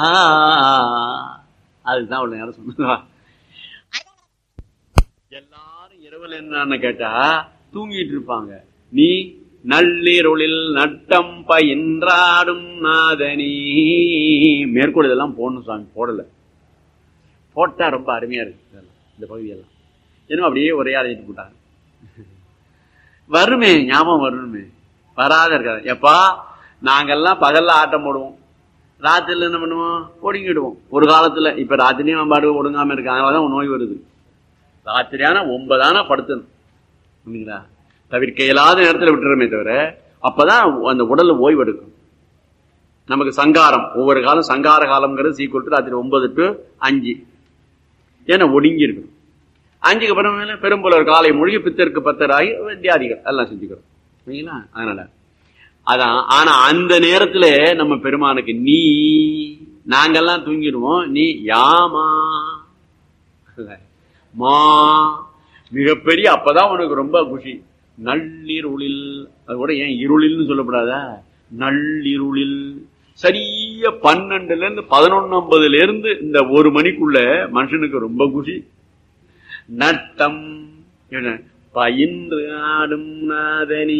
அதுதான் அவ்வளவு நேரம் சொன்னா. எல்லாரும் இரவுல என்னன்னு கேட்டா தூங்கிட்டு இருப்பாங்க. நீ நள்ளிருளில் நட்டம் பயின்றாடும் நாதனி. மேற்கோள் இதெல்லாம் போடணும் சாமி, போடல. போட்டா ரொம்ப அருமையா இருக்கு இந்த பகுதியெல்லாம். ஏன்னா அப்படியே ஒரே அழைச்சிட்டு போட்டாங்க. வருமே, ஞாபகம் வரணுமே, வராத இருக்காது. எப்பா நாங்கெல்லாம் பகல்ல ஆட்டம் போடுவோம், ராத்திரில என்ன பண்ணுவோம், ஒடுங்கிடுவோம். ஒரு காலத்துல, இப்ப ராத்திரியும் பாடு ஒடுங்காம இருக்கு. அதனாலதான் நோய் வருது. ராத்திரியான 9 ஆனா படுத்தணும், தவிர்க்க இயலாத நேரத்தில் விட்டுறமே தவிர அப்பதான் அந்த உடல்ல ஓய்வு எடுக்கும். நமக்கு சங்காரம், ஒவ்வொரு காலம் சங்கார காலம்ங்கிறது சீக்கிரம் ராத்திரி 9 to 5. ஏன்னா ஒடுங்கி இருக்கணும். 5க்கு அப்புறம் பெரும்புலர் காலை மொழி பித்தருக்கு 10 ஆகி வித்தியாதிகள் எல்லாம் செஞ்சுக்கிறோம். சரிங்களா? அதனால அதான். ஆனா அந்த நேரத்துல நம்ம பெருமானுக்கு நீ, நாங்கெல்லாம் தூங்கிடுவோம், நீ யாமா மா மிகப்பெரிய. அப்பதான் உனக்கு ரொம்ப குஷி. நள்ளிருளில், அது கூட ஏன் இருளில்னு சொல்லப்படாதா, நள்ளிருளில் சரிய 12ல இருந்து 11:50 இருந்து இந்த 1 மணிக்குள்ள மனுஷனுக்கு ரொம்ப குஷி. நட்டம் பயின்று ஆடும் நாதனி,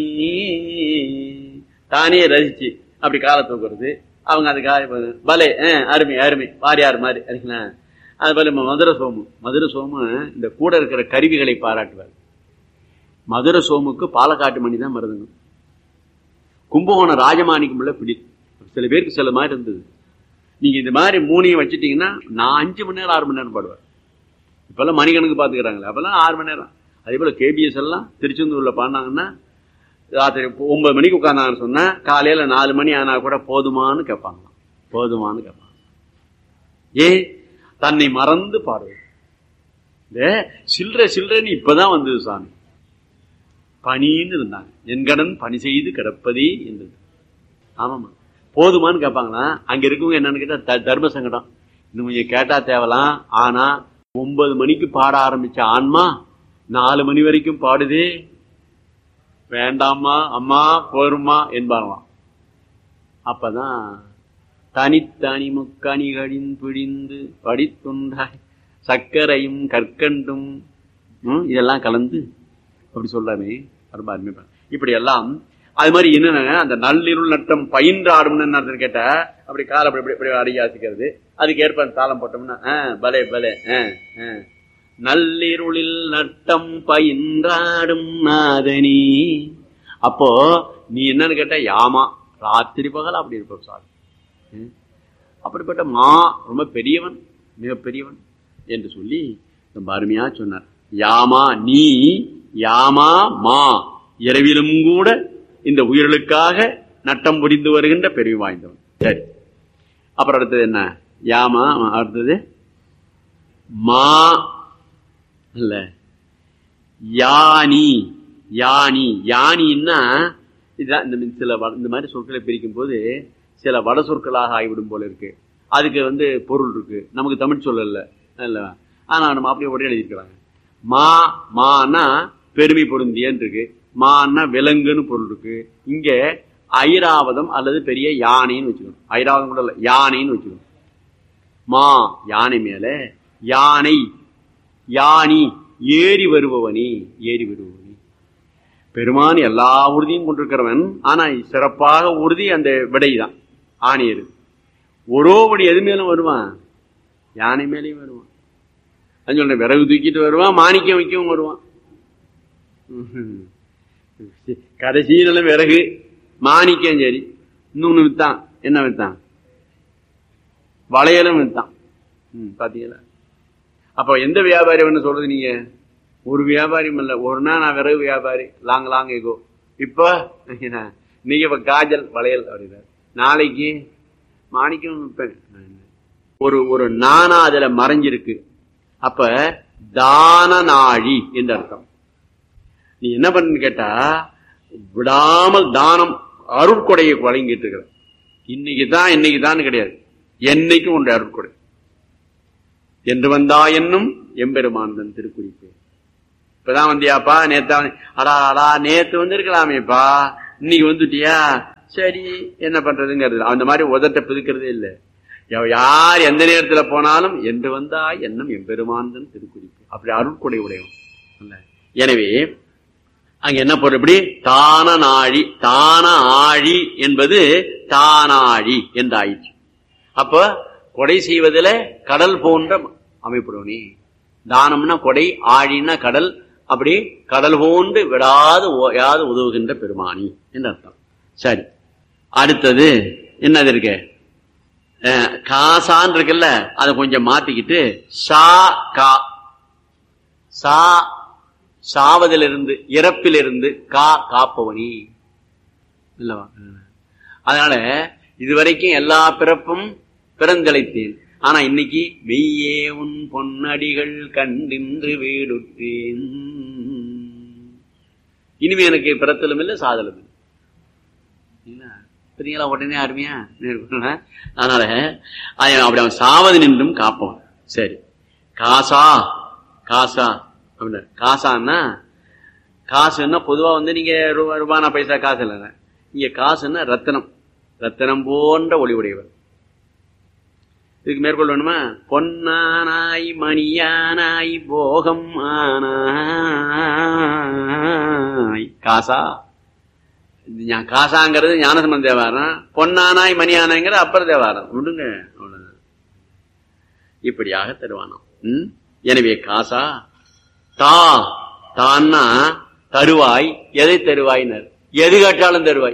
தானே ரசிச்சு அப்படி காலை தூக்குறது. அவங்க அதுக்காக பலே அருமை அருமை வாரியார் மாதிரி அறிங்களா. அது போல மதுரை சோமு இந்த கூட இருக்கிற கருவிகளை பாராட்டுவார். மதுரை சோமுக்கு பாலக்காட்டு மணி தான் மருதுங்க. கும்பகோணம் ராஜமாணிக்கம் உள்ள பிடி. சில பேருக்கு சில மாதிரி இருந்தது. நீங்க இந்த மாதிரி 3ஐயும் வச்சுட்டீங்கன்னா நான் 5 மணி நேரம் 6 மணி நேரம் பாடுவேன். இப்பெல்லாம் மணிக்கணக்கு பாத்துக்கிறாங்களே, அப்பெல்லாம் 6 மணி நேரம். அதே போல கேபிஎஸ் எல்லாம் திருச்செந்தூர்ல பாடினாங்கன்னா ராத்திரி 9 மணிக்கு உட்கார்ந்தாங்கன்னு சொன்னா காலையில 4 மணி ஆனா கூட போதுமானு கேட்பாங்க. போதுமானு கேட்பாங்க. தன்னை மறந்து பாடுவது. சில்லறைன்னு இப்பதான் வந்தது சாமி. பணின்னு இருந்தாங்க. என் கடன் பணி செய்து கிடப்பதே என்றது. ஆமாமா, போதுமானு கேட்பாங்களா. அங்க இருக்கவங்க என்னன்னு கேட்டா தர்ம சங்கடம். இன்னும் கொஞ்சம் கேட்டா தேவலாம். ஆனா 9 மணிக்கு பாட ஆரம்பிச்ச ஆன்மா 4 மணி வரைக்கும் பாடுதே, வேண்டாமா அம்மா போருமா என்பாங்களாம். அப்பதான் தனித்தனி முக்கணிகளின் பிழிந்து படித்துண்டாய் சர்க்கரையும் கற்கண்டும் இதெல்லாம் கலந்து அப்படி சொல்றாமே, ரொம்ப அருமை. இப்படி எல்லாம் அது மாதிரி என்னன்னா அந்த நள்ளிருள் நட்டம் பயின்றாடும் கேட்டா அப்படி கால அப்படி அடியாசிக்கிறது. அதுக்கு ஏற்ப தாளம் போட்டோம்னா பலே பலே நள்ளிருளில் நட்டம் பயின்றாடும் நாதனி. அப்போ நீ என்னன்னு கேட்ட யாமா, ராத்திரி பகல் அப்படி இருப்ப சார். அப்படிப்பட்ட மா ரொம்ப பெரியவன், மிக பெரியவன் என்று சொல்லி ரொம்ப அருமையா சொன்னார். யாமா நீ, யாமா மா, இரவிலும் கூட இந்த உயிர்களுக்காக நட்டம் புரிந்து வருகின்ற பெருமை வாய்ந்தவன். சரி, அப்புறம் அடுத்தது என்ன? யாமா, அடுத்தது மா இல்ல யானி. யானி யானின்னா இதுதான். சில இந்த மாதிரி சொற்களை பிரிக்கும் போது சில வட சொற்களாக ஆகிவிடும் போல இருக்கு. அதுக்கு பொருள் இருக்கு, நமக்கு தமிழ் சொல்லல. ஆனா நம்ம அப்படியே உடனே எழுதிருக்கிறாங்க. மா மானா பெருமை பொருந்தியன்னு இருக்கு, மான்னா விலங்குன்னு பொருள் இருக்கு. இங்க ஐராவதம் அல்லது பெரிய யானைன்னு வச்சுக்கணும். ஐராவதம் கூட இல்ல, யானைன்னு வச்சுக்கணும். மா யானை மேல, யானை யானி ஏறி வருபவனி, ஏறி வருபவனி. பெருமான் எல்லா உறுதியும் கொண்டிருக்கிறவன். ஆனா சிறப்பாக உறுதி அந்த விடைதான், ஆணையரு. ஒரோபடி எது மேலும் வருவான், யானை மேலேயும் வருவான். அது சொல்ற விறகு தூக்கிட்டு வருவான், மாணிக்கம் வைக்கவும் வருவான். கடைசியில விறகு மாணிக்கம். சரி, இன்னொன்னு வித்தான். என்ன வித்தான்? வளையலும் வித்தான். பாத்தீங்களா? அப்ப எந்த வியாபாரி சொல்றது? நீங்க ஒரு வியாபாரியும் இல்ல. ஒரு நாள் நான் விறகு வியாபாரி, லாங் எகோ. இப்ப நீங்க இப்ப காஜல் வளையல் அப்படின்னா, நாளைக்கு மாணிக்கம் விற்பேன். ஒரு நானா அதுல மறைஞ்சிருக்கு. அப்ப தான நாழி என்று அர்த்தம். நீ என்ன பண்ணு கேட்டா, விடாமல் தானம் அருட்கொடையை வழங்கிட்டு இருக்கிற. இன்னைக்குதான் கிடையாது, என்னைக்கும் ஒன்று அருட்கொடை. என்று வந்தா என்னும் எம்பெருமான் தன் திருக்குறிப்பு. இப்பதான் வந்தியாப்பா, அடா நேத்து வந்திருக்கலாமேப்பா, இன்னைக்கு வந்துட்டியா, சரி என்ன பண்றதுங்கிறது. அந்த மாதிரி உதட்ட பிதுக்கிறதே இல்லை. யார் எந்த நேரத்துல போனாலும் என்று வந்தா எண்ணம் எம்பெருமான் திருக்குறிப்பு. அப்படி அருட்கொடை உடையவன். எனவே அங்க என்ன பொருள்? இப்படி தான நாழி, தான ஆழி என்பது தானாழி என்றாயிற்று. அப்ப கொடை செய்வதில கடல் போன்ற அமைப்புடனே. தானம்னா கொடை, ஆழின்னா கடல். அப்படி கடல் போன்று விடாது ஓயாது உதவுகின்ற பெருமானி என்று அர்த்தம். சரி, அடுத்தது என்னது இருக்கு? காசான் இருக்குல்ல, அதை கொஞ்சம் மாத்திக்கிட்டு சா கா, சா சாவதிலிருந்து இறப்பிலிருந்து கா காப்பவனி இல்லவா? அதனால இதுவரைக்கும் எல்லா பிறப்பும் பிறந்தளித்தேன். ஆனா இன்னைக்கு மெய்யே உன் பொன்னடிகள் கண்டின்று வீடுற்றேன். இனிமே எனக்கு பிறத்தலும் இல்லை சாதலும் இல்லை. சரிங்களா? உடனே அருமையா. அதனால அப்படி அவன் சாவது நின்றும் காப்பவன். சரி, காசா காசா அப்படின்னா காசான்னா, காசுன்னா பொதுவா வந்து நீங்க ரூபானா பைசா காசு இல்லைங்க. இங்க காசுன்னா ரத்தனம், ரத்தனம் போன்ற ஒளி உடையவர். இதுக்கு மேற்கொள்ள வேணுமா? பொன்னானாய் மணியானாய் போகம் ஆனாய் காசா. காசாங்கிறது ஞானசம்பந்த தேவாரம், பொன்னானாய் மணியானாய்ங்கிற அப்பர் தேவாரம். விடுங்க, அவ்வளவுதான். இப்படியாக தருவானாம். எனவே காசா. தா தான்னா தருவாய். எதை தருவாயினர்? எது கேட்டாலும் தருவாய்.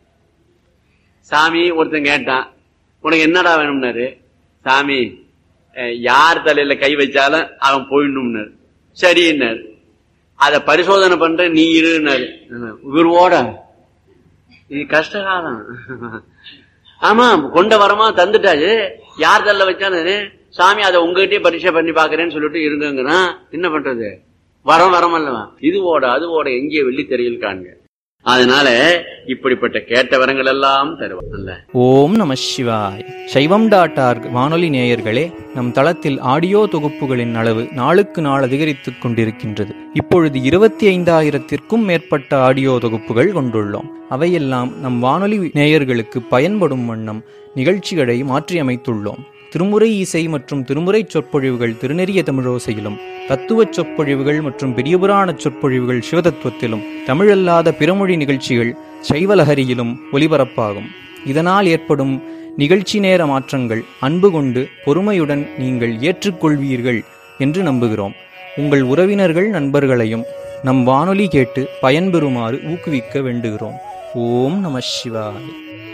சாமி ஒருத்தன் கேட்டான், உனக்கு என்னடா வேணும்னாரு. சாமி யார் தலையில கை வச்சாலும் அவன் போயிடணும்னாரு. சரின்னாரு. அத பரிசோதனை பண்ற நீ இருன்னாரு. இவரோட இது கஷ்டகாலம். ஆமா, கொண்ட வரமா தந்துட்டாச்சு. யார் தலையில வச்சாலும் சாமி அதை உங்ககிட்டயே பரீட்சை பண்ணி பாக்குறேன்னு சொல்லிட்டு இருங்கன்னா என்ன பண்றது? வரம் அல்லவா? இது ஓட அது ஓட எங்கே வெள்ளி தெரியல் காண்க. அதனால இப்படிப்பட்ட கேட்ட வரங்கள் எல்லாம் தருவாங்க. ஓம் நம சிவாய். சைவம்.org வானொலி நேயர்களே, நம் தளத்தில் ஆடியோ தொகுப்புகளின் அளவு நாளுக்கு நாள் அதிகரித்துக் கொண்டிருக்கின்றது. இப்பொழுது 25,000-க்கும் மேற்பட்ட ஆடியோ தொகுப்புகள் கொண்டுள்ளோம். அவையெல்லாம் நம் வானொலி நேயர்களுக்கு பயன்படும் வண்ணம் நிகழ்ச்சிகளை மாற்றியமைத்துள்ளோம். திருமுறை இசை மற்றும் திருமுறை சொற்பொழிவுகள் திருநெறிய தமிழோசையிலும், தத்துவச் சொற்பொழிவுகள் மற்றும் பெரியபுராண சொற்பொழிவுகள் சிவதத்துவத்திலும், தமிழல்லாத பிறமொழி நிகழ்ச்சிகள் சைவலஹரியிலும் ஒலிபரப்பாகும். இதனால் ஏற்படும் நிகழ்ச்சி நேர மாற்றங்கள் அன்பு கொண்டு பொறுமையுடன் நீங்கள் ஏற்றுக்கொள்வீர்கள் என்று நம்புகிறோம். உங்கள் உறவினர்கள் நண்பர்களையும் நம் வானொலி கேட்டு பயன்பெறுமாறு ஊக்குவிக்க வேண்டுகிறோம். ஓம் நம சிவாய்.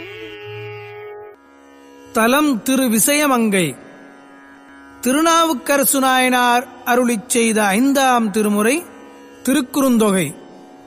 தலம் திரு விசயமங்கை. திருநாவுக்கரசு நாயனார் அருளிச் செய்த 5ஆம் திருமுறை திருக்குறுந்தொகை.